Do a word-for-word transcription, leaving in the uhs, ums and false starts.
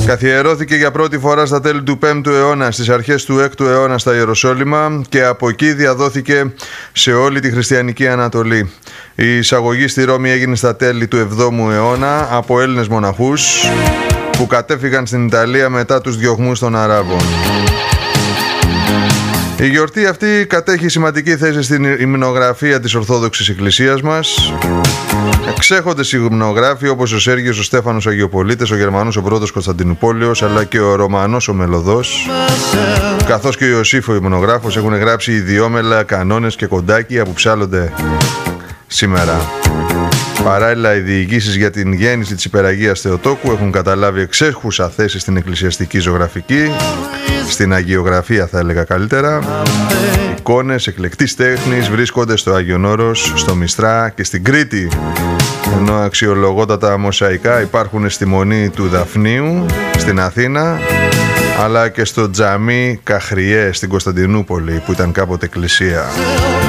Καθιερώθηκε για πρώτη φορά στα τέλη του πέμπτου αιώνα, στις αρχές του έκτου αιώνα στα Ιεροσόλυμα και από εκεί διαδόθηκε σε όλη τη χριστιανική Ανατολή. Η εισαγωγή στη Ρώμη έγινε στα τέλη του εβδόμου αιώνα από Έλληνες μοναχούς που κατέφυγαν στην Ιταλία μετά τους διωγμούς των Αράβων. Η γιορτή αυτή κατέχει σημαντική θέση στην υμνογραφία της Ορθόδοξης Εκκλησίας μας. Εξέχοντες υμνογράφοι όπως ο Σέργιος, ο Στέφανος Αγιοπολίτης, ο Γερμανός ο πρώτος Κωνσταντινούπολεως, αλλά και ο Ρωμανός ο Μελωδός, καθώς και ο Ιωσήφ ο υμνογράφος έχουν γράψει ιδιόμελα, κανόνες και κοντάκια που ψάλλονται σήμερα. Παράλληλα, οι διοικήσεις για την γέννηση της Υπεραγίας Θεοτόκου έχουν καταλάβει εξέχουσα θέση στην εκκλησιαστική ζωγραφική, στην αγιογραφία θα έλεγα καλύτερα. Εικόνες εκλεκτής τέχνης βρίσκονται στο Άγιον Όρος, στο Μιστρά και στην Κρήτη, ενώ αξιολογότατα μοσαϊκά υπάρχουν στη Μονή του Δαφνίου στην Αθήνα, αλλά και στο Τζαμί Καχριέ στην Κωνσταντινούπολη που ήταν κάποτε εκκλησία.